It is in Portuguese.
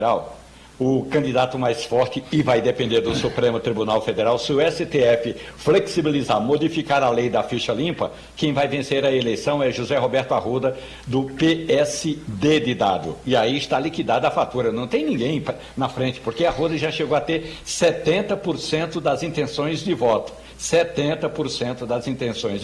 o candidato mais forte, e vai depender do Supremo Tribunal Federal, se o STF flexibilizar, modificar a lei da ficha limpa, quem vai vencer a eleição é José Roberto Arruda, do PSD de Dado. E aí está liquidada a fatura, não tem ninguém na frente, porque Arruda já chegou a ter 70% das intenções de voto. 70% das intenções.